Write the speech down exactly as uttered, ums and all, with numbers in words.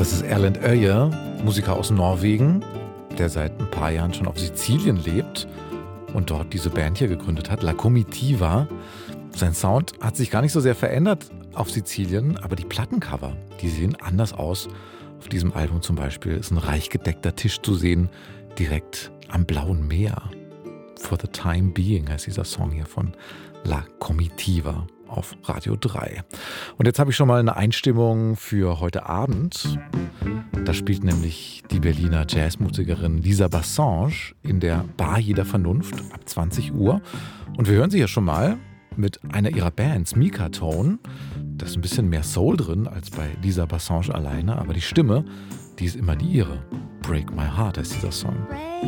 Das ist Erlend Øye, Musiker aus Norwegen, der seit ein paar Jahren schon auf Sizilien lebt und dort diese Band hier gegründet hat, La Comitiva. Sein Sound hat sich gar nicht so sehr verändert auf Sizilien, aber die Plattencover, die sehen anders aus. Auf diesem Album zum Beispiel ist ein reich gedeckter Tisch zu sehen, direkt am blauen Meer. For the Time Being heißt dieser Song hier von La Comitiva auf Radio drei. Und jetzt habe ich schon mal eine Einstimmung für heute Abend. Da spielt nämlich die Berliner Jazzmusikerin Lisa Bassange in der Bar Jeder Vernunft ab zwanzig Uhr. Und wir hören sie hier schon mal mit einer ihrer Bands, Mika-Tone. Da ist ein bisschen mehr Soul drin als bei Lisa Bassange alleine, aber die Stimme, die ist immer die ihre. Break My Heart heißt dieser Song.